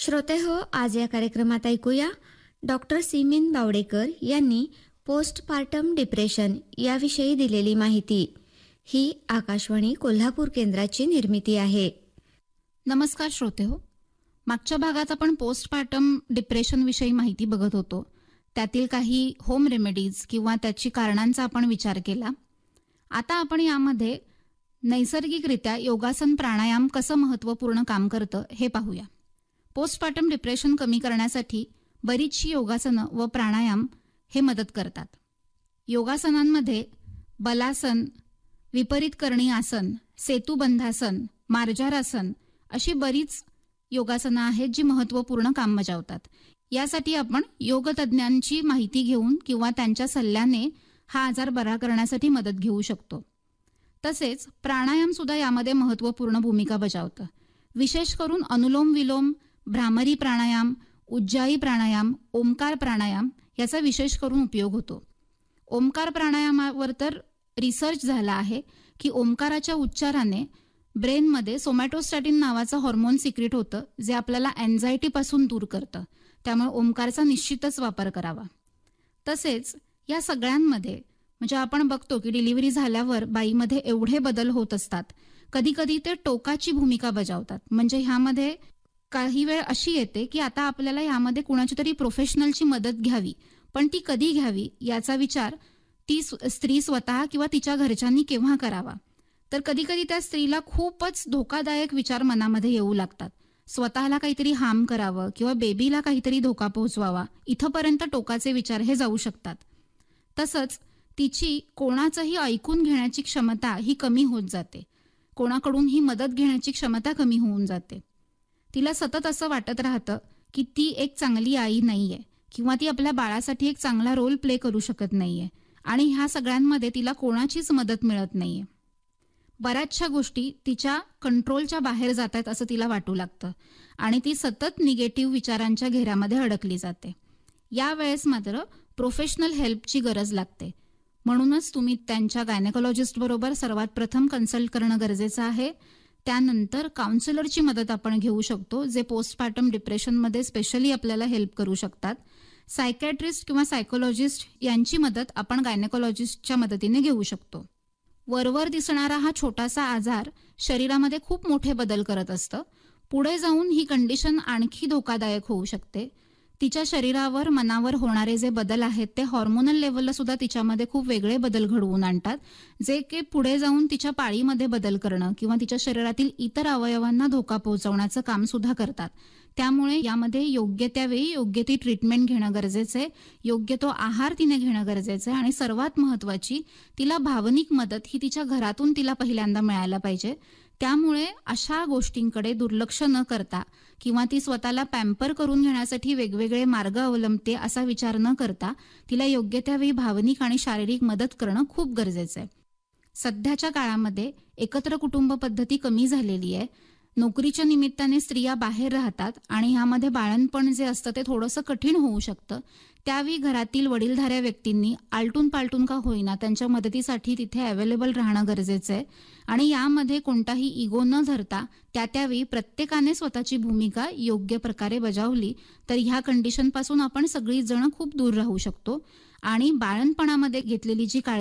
श्रोते हो, आज या कार्यक्रमात ऐकूया डॉक्टर सिमीन बावडेकर यांनी पोस्टपार्टम डिप्रेशन याविषयी दिलेली माहिती. ही आकाशवाणी कोल्हापूर केंद्राची निर्मिती आहे. नमस्कार श्रोते हो, मागच्या भागात आपण पोस्टपार्टम डिप्रेशन विषयी माहिती बघत होतो. त्यातील काही होम रेमेडीज किंवा त्याची कारणांचा आपण विचार केला. आता आपण यामध्ये नैसर्गिकरित्या योगासन प्राणायाम कसं महत्त्वपूर्ण काम करतं हे पाहूया. पोस्टपार्टम डिप्रेशन कमी करण्यासाठी बरीचशी योगासनं व प्राणायाम हे मदत करतात. योगासनांमध्ये बलासन, विपरीत करणी आसन, सेतुबंधासन, मार्जारासन अशी बरीच योगासनं आहेत जी महत्त्वपूर्ण काम बजावतात. यासाठी आपण योगतज्ञांची माहिती घेऊन किंवा त्यांच्या सल्ल्याने हा आजार बरा करण्यासाठी मदत घेऊ शकतो. तसेच प्राणायाम सुद्धा यामध्ये महत्त्वपूर्ण भूमिका बजावतं. विशेष करून अनुलोम विलोम, भ्रामरी प्राणायाम, उज्जाई प्राणायाम, ओमकार प्राणायाम याचा विशेष करून उपयोग होतो. ओमकार प्राणायामावर तर रिसर्च झाला आहे की ओमकाराच्या उच्चाराने ब्रेनमध्ये सोमॅटोस्टॅटिन नावाचं हॉर्मोन सिक्रेट होतं, जे आपल्याला अँझायटीपासून दूर करतं. त्यामुळे ओमकारचा निश्चितच वापर करावा. तसेच या सगळ्यांमध्ये म्हणजे आपण बघतो की डिलिव्हरी झाल्यावर बाईमध्ये एवढे बदल होत असतात, कधी कधी ते टोकाची भूमिका बजावतात. म्हणजे ह्यामध्ये काही वेळ अशी येते की आता आपल्याला यामध्ये कुणाची तरी प्रोफेशनलची मदत घ्यावी, पण ती कधी घ्यावी याचा विचार ती स्त्री स्वतः किंवा तिच्या घरच्यांनी केव्हा करावा. तर कधी कधी त्या स्त्रीला खूपच धोकादायक विचार मनामध्ये येऊ लागतात. स्वतःला काहीतरी हार्म करावं किंवा बेबीला काहीतरी धोका पोहोचवावा, इथंपर्यंत टोकाचे विचार हे जाऊ शकतात. तसंच तिची कोणाचंही ऐकून घेण्याची क्षमता ही कमी होत जाते. कोणाकडून ही मदत घेण्याची क्षमता कमी होऊन जाते. तिला सतत असं वाटत राहतं की ती एक चांगली आई नाहीये किंवा ती आपल्या बाळासाठी एक चांगला रोल प्ले करू शकत नाहीये आणि ह्या सगळ्यांमध्ये तिला कोणाचीच मदत मिळत नाहीये. बऱ्याचशा गोष्टी तिच्या कंट्रोलच्या बाहेर जात आहेत असं तिला वाटू लागतं आणि ती सतत निगेटिव्ह विचारांच्या घेऱ्यामध्ये अडकली जाते. यावेळेस मात्र प्रोफेशनल हेल्पची गरज लागते. म्हणूनच तुम्ही त्यांच्या गायनेकोलॉजिस्ट बरोबर सर्वात प्रथम कन्सल्ट करणं गरजेचं आहे. त्यानंतर काउन्सिलरची मदत आपण घेऊ शकतो, जे पोस्टपार्टम डिप्रेशनमध्ये स्पेशली आपल्याला हेल्प करू शकतात. सायकॅट्रिस्ट किंवा सायकोलॉजिस्ट यांची मदत आपण गायनेकोलॉजिस्टच्या मदतीने घेऊ शकतो. वरवर दिसणारा हा छोटासा आजार शरीरामध्ये खूप मोठे बदल करत असतं. पुढे जाऊन ही कंडिशन आणखी धोकादायक होऊ शकते. तिच्या शरीरावर, मनावर होणारे जे बदल आहेत ते हॉर्मोनल लेवलला सुद्धा तिच्यामध्ये खूप वेगळे बदल घडवून आणतात, जे की पुढे जाऊन तिच्या पाळीमध्ये बदल करणं किंवा तिच्या शरीरातील इतर अवयवांना धोका पोहोचवण्याचं काम सुद्धा करतात. त्यामुळे यामध्ये योग्य त्यावेळी योग्य ती ट्रीटमेंट घेणं गरजेचं आहे, योग्य तो आहार तिने घेणं गरजेचं आहे आणि सर्वात महत्त्वाची तिला भावनिक मदत ही तिच्या घरातून तिला पहिल्यांदा मिळायला पाहिजे. त्यामुळे अशा गोष्टींकडे दुर्लक्ष न करता किंवा ती स्वतःला पॅम्पर करून घेण्यासाठी वेगवेगळे मार्ग अवलंबते असा विचार न करता तिला योग्य त्यावेळी भावनिक आणि शारीरिक मदत करणं खूप गरजेचं आहे. सध्याच्या काळामध्ये एकत्र कुटुंब पद्धती कमी झालेली आहे. नोकरीच्या निमित्ताने स्त्रिया बाहेर राहतात आणि ह्यामध्ये बाळंतपण जे असतं ते थोडंसं कठीण होऊ शकतं. त्यावेळी घरातील वडीलधाऱ्या व्यक्तींनी आलटून पालटून का होईना त्यांच्या मदतीसाठी तिथे अवेलेबल राहणं गरजेचं आहे आणि यामध्ये कोणताही इगो न धरता त्यावेळी प्रत्येकाने स्वतःची भूमिका योग्य प्रकारे बजावली तर ह्या कंडिशनपासून आपण सगळी जण खूप दूर राहू शकतो आणि बाळंतपणामध्ये घेतलेली जी